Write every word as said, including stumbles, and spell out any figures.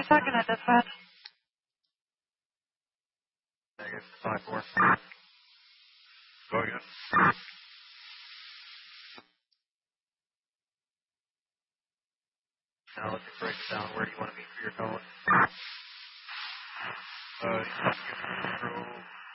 you talking at, dispatch? Negative five four. Go again. Now let's break it down. Where do you want to be for your call? Uh, you want to get control.